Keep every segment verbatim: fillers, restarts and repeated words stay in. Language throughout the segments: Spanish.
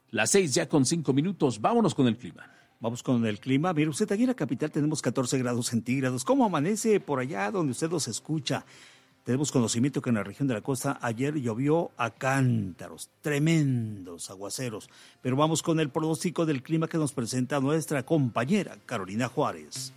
Las seis ya con cinco minutos, vámonos con el clima. Vamos con el clima. Mire usted, aquí en la capital tenemos catorce grados centígrados. ¿Cómo amanece por allá donde usted los escucha? Tenemos conocimiento que en la región de la costa ayer llovió a cántaros, tremendos aguaceros. Pero vamos con el pronóstico del clima que nos presenta nuestra compañera Carolina Juárez.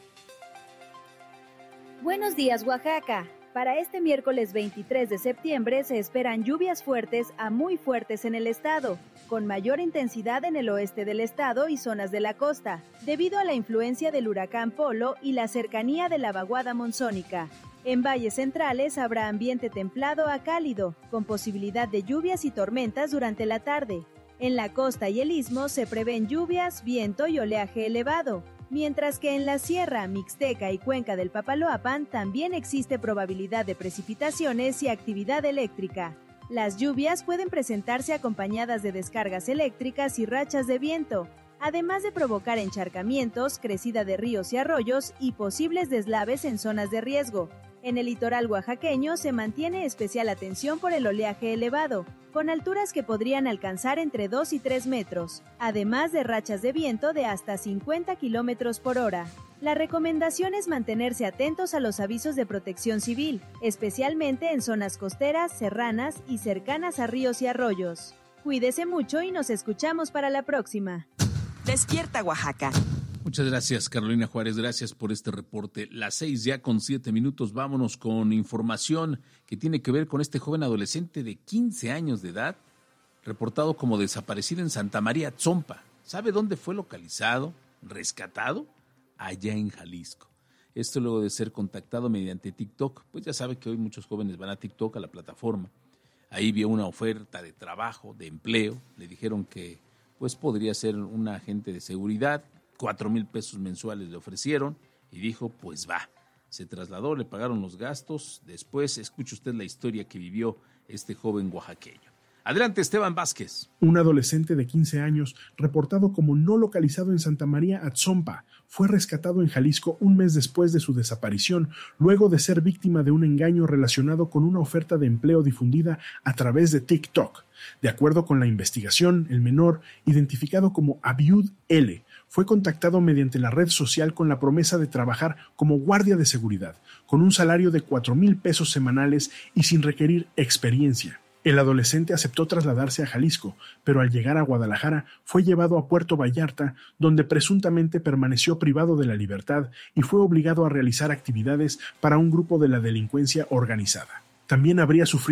Buenos días, Oaxaca. Para este miércoles veintitrés de septiembre se esperan lluvias fuertes a muy fuertes en el estado, con mayor intensidad en el oeste del estado y zonas de la costa, debido a la influencia del huracán Polo y la cercanía de la vaguada monzónica. En valles centrales habrá ambiente templado a cálido, con posibilidad de lluvias y tormentas durante la tarde. En la costa y el istmo se prevén lluvias, viento y oleaje elevado, mientras que en la Sierra, Mixteca y Cuenca del Papaloapan también existe probabilidad de precipitaciones y actividad eléctrica. Las lluvias pueden presentarse acompañadas de descargas eléctricas y rachas de viento, además de provocar encharcamientos, crecida de ríos y arroyos y posibles deslaves en zonas de riesgo. En el litoral oaxaqueño se mantiene especial atención por el oleaje elevado, con alturas que podrían alcanzar entre dos y tres metros, además de rachas de viento de hasta cincuenta kilómetros por hora. La recomendación es mantenerse atentos a los avisos de protección civil, especialmente en zonas costeras, serranas y cercanas a ríos y arroyos. Cuídese mucho y nos escuchamos para la próxima. Despierta, Oaxaca. Muchas gracias, Carolina Juárez, gracias por este reporte. Las seis ya con siete minutos, vámonos con información que tiene que ver con este joven adolescente de quince años de edad, reportado como desaparecido en Santa María Atzompa. ¿Sabe dónde fue localizado, rescatado? Allá en Jalisco. Esto luego de ser contactado mediante TikTok, pues ya sabe que hoy muchos jóvenes van a TikTok, a la plataforma. Ahí vio una oferta de trabajo, de empleo, le dijeron que pues podría ser un agente de seguridad, cuatro mil pesos mensuales le ofrecieron y dijo, pues va. Se trasladó, le pagaron los gastos. Después, escuche usted la historia que vivió este joven oaxaqueño. Adelante, Esteban Vázquez. Un adolescente de quince años, reportado como no localizado en Santa María Atzompa, fue rescatado en Jalisco un mes después de su desaparición, luego de ser víctima de un engaño relacionado con una oferta de empleo difundida a través de TikTok. De acuerdo con la investigación, el menor, identificado como Abiud L., fue contactado mediante la red social con la promesa de trabajar como guardia de seguridad, con un salario de cuatro mil pesos semanales y sin requerir experiencia. El adolescente aceptó trasladarse a Jalisco, pero al llegar a Guadalajara fue llevado a Puerto Vallarta, donde presuntamente permaneció privado de la libertad y fue obligado a realizar actividades para un grupo de la delincuencia organizada. También habría sufrido